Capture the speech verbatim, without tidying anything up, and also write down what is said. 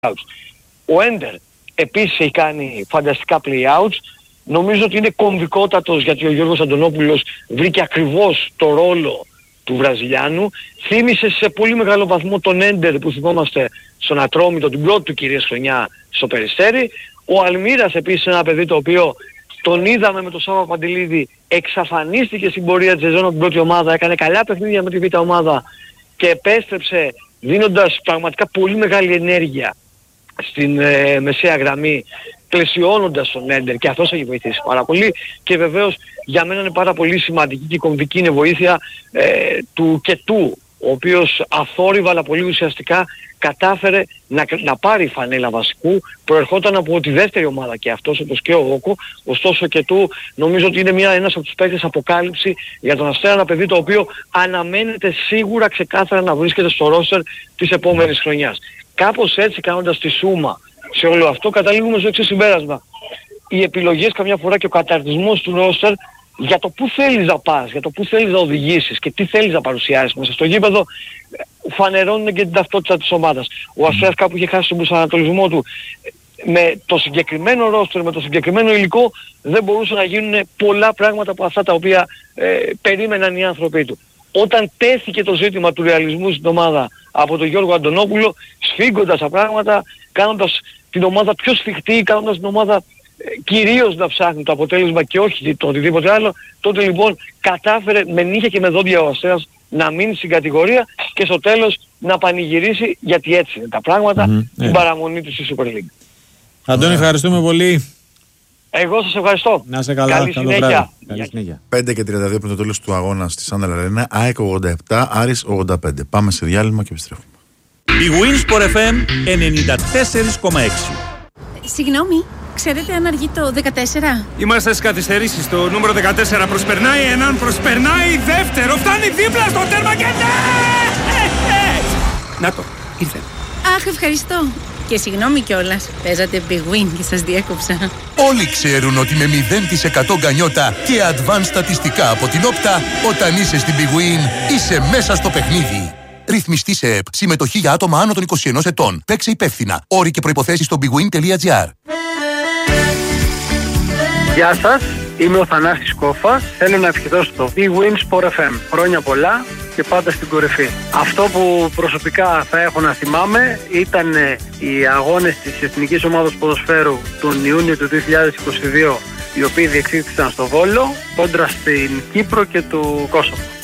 Ο Έντερ επίσης έχει κάνει φανταστικά play-outs. Νομίζω ότι είναι κομβικότατος γιατί ο Γιώργος Αντωνόπουλος βρήκε ακριβώς το ρόλο του Βραζιλιάνου. Θύμισε σε πολύ μεγάλο βαθμό τον Έντερ που θυμόμαστε στον Ατρόμητο την πρώτη του κυρίας χρονιά στο Περιστέρι. Ο Αλμύρας επίσης είναι ένα παιδί το οποίο τον είδαμε με τον Σάββα Παντελίδη, εξαφανίστηκε στην πορεία της σεζόν από την πρώτη ομάδα, έκανε καλά παιχνίδια με τη β' ομάδα και επέστρεψε δίνοντας πραγματικά πολύ μεγάλη ενέργεια στην ε, μεσαία γραμμή, πλαισιώνοντας τον Έντερ, και αυτός έχει βοηθήσει πάρα πολύ. Και βεβαίως για μένα είναι πάρα πολύ σημαντική και κομβική είναι βοήθεια ε, του Κετού, ο οποίος αθόρυβα αλλά πολύ ουσιαστικά κατάφερε να, να πάρει φανέλα βασικού, προερχόταν από τη δεύτερη ομάδα και αυτός όπως και ο Όκο, ωστόσο και του νομίζω ότι είναι μια, ένας από τους παίκτες αποκάλυψη για τον Αστέρα, ένα παιδί το οποίο αναμένεται σίγουρα ξεκάθαρα να βρίσκεται στο ρόστερ της επόμενης χρονιάς. Κάπως έτσι, κάνοντας τη σούμα σε όλο αυτό, καταλήγουμε στο εξής συμπέρασμα. Οι επιλογές καμιά φορά και ο καταρτισμός του ρόστερ για το πού θέλεις να πας, για το πού θέλεις να οδηγήσεις και τι θέλεις να παρουσιάσεις μέσα στο γήπεδο, φανερώνουν και την ταυτότητα της ομάδας. Ο Αστέρας κάπου είχε χάσει τον προσανατολισμό του. Με το συγκεκριμένο ρόστερ, με το συγκεκριμένο υλικό, δεν μπορούσαν να γίνουν πολλά πράγματα από αυτά τα οποία ε, περίμεναν οι άνθρωποι του. Όταν τέθηκε το ζήτημα του ρεαλισμού στην ομάδα από τον Γιώργο Αντωνόπουλο, σφίγγοντας τα πράγματα, κάνοντας την ομάδα πιο σφιχτή, κάνοντας την ομάδα κυρίως να ψάχνει το αποτέλεσμα και όχι το οτιδήποτε άλλο, τότε λοιπόν κατάφερε με νύχια και με δόντια ο Αστέρας να μείνει στην κατηγορία και στο τέλος να πανηγυρίσει, γιατί έτσι είναι τα πράγματα, mm-hmm. την yeah. παραμονή του στη Super League. Αντώνη, ευχαριστούμε πολύ. Εγώ σας ευχαριστώ. Να είσαι καλά. Καλή συνέχεια. Καλή συνέχεια. πέντε και τριάντα δύο πριν το τέλος του αγώνα στη Σάνταλ Αρένα, ΑΕΚ ογδόντα επτά, Άρης ογδόντα πέντε. Πάμε σε διάλειμμα και επιστρέφουμε. Η Winsport εφ εμ ενενήντα τέσσερα κόμμα έξι. Συγγνώμη, ξέρετε αν αργεί το δεκατέσσερα? Είμαστε στις καθυστερήσεις. Το νούμερο δεκατέσσερα προσπερνάει έναν, προσπερνάει δεύτερο, φτάνει δίπλα στο τέρμα και ναι! Να το, ήρθε. Αχ, ευχαριστώ. Και συγγνώμη κιόλας, παίζατε Big Win και σας διέκοψα. Όλοι ξέρουν ότι με μηδέν τοις εκατό γκανιότα και advanced στατιστικά από την Όπτα, όταν είσαι στην Big Win, είσαι μέσα στο παιχνίδι. Ρυθμιστή σε ΕΠ. Συμμετοχή για άτομα άνω των είκοσι ενός ετών. Παίξε υπεύθυνα. Όροι και προϋποθέσεις στο bigwin τελεία gr. Γεια σας, είμαι ο Θανάσης Κόφας. Θέλω να ευχηθώ στο Big Win Sport εφ εμ. Χρόνια πολλά και πάντα στην κορυφή. Αυτό που προσωπικά θα έχω να θυμάμαι ήταν οι αγώνες της Εθνικής Ομάδας Ποδοσφαίρου τον Ιούνιο του δύο χιλιάδες είκοσι δύο, οι οποίοι διεξήχθησαν στο Βόλο, κόντρα στην Κύπρο και του Κόσοβο.